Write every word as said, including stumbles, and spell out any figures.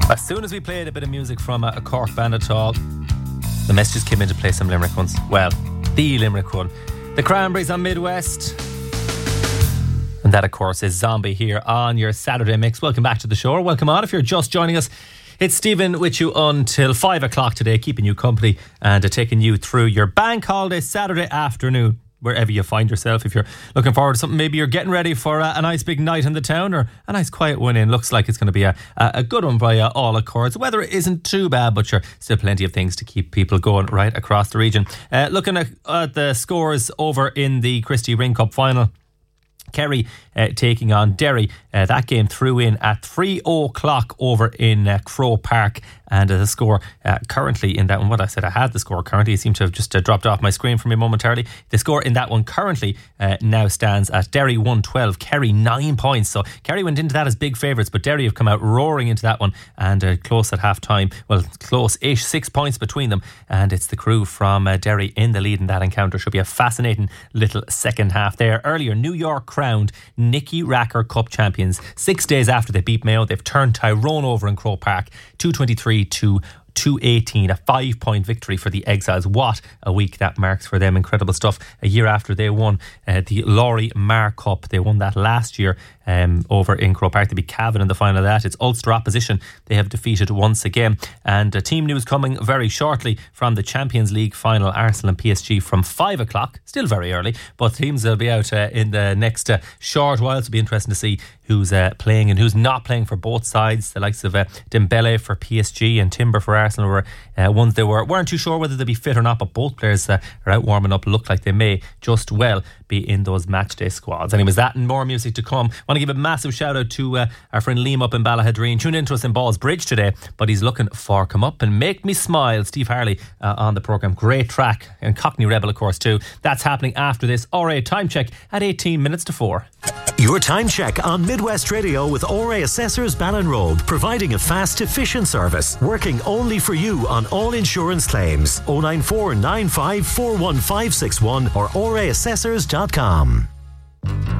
As soon as we played a bit of music from a, a Cork band at all, the messages came in to play some Limerick ones. Well, the Limerick one. The Cranberries on Midwest. And that, of course, is Zombie here on your Saturday Mix. Welcome back to the show. Welcome on if you're just joining us. It's Stephen with you until five o'clock today, keeping you company and uh, taking you through your bank holiday Saturday afternoon, wherever you find yourself. If you're looking forward to something, maybe you're getting ready for a, a nice big night in the town or a nice quiet one in. Looks like it's going to be a, a good one by uh, all accords. The weather isn't too bad, but sure, still plenty of things to keep people going right across the region. Uh, looking at, at the scores over in the Christy Ring Cup final. Kerry uh, taking on Derry. Uh, that game threw in at three o'clock over in uh, Crow Park. And uh, the score uh, currently in that one, what I said, I had the score currently. It seemed to have just uh, dropped off my screen for me momentarily. The score in that one currently uh, now stands at Derry one twelve, Kerry nine points. So Kerry went into that as big favourites, but Derry have come out roaring into that one and uh, close at half time. Well, close-ish, six points between them. And it's the crew from uh, Derry in the lead in that encounter. Should be a fascinating little second half there. Earlier, New York crowned Nicky Racker Cup champions. Six days after they beat Mayo, they've turned Tyrone over in Crow Park, two twenty-three to two eighteen, a five point victory for the Exiles. What a week that marks for them. Incredible stuff. A year after they won uh, the Laurie Marr Cup, they won that last year um, over in Crow Park. They beat Cavan in the final of that. It's Ulster opposition they have defeated once again. And uh, team news coming very shortly from the Champions League final, Arsenal and P S G from five o'clock. Still very early, but teams will be out uh, in the next uh, short while. It'll be interesting to see who's uh, playing and who's not playing for both sides. The likes of uh, Dembele for P S G and Timber for Arsenal were uh, ones they were, weren't too sure whether they'd be fit or not, but both players uh, are out warming up. Look like they may just well be in those matchday squads. Anyways, that and more music to come. I want to give a massive shout out to uh, our friend Liam up in Ballahadreen. Tune into us in Balls Bridge today, but he's looking for Come Up and Make Me Smile. Steve Harley uh, on the programme. Great track. And Cockney Rebel, of course, too. That's happening after this. R A time check at eighteen minutes to four. Your time check on Midwest Radio with O R A Assessors Ballinroad, providing a fast, efficient service, working only for you on all insurance claims. oh nine four nine five four one five six one or O R A assessors dot com.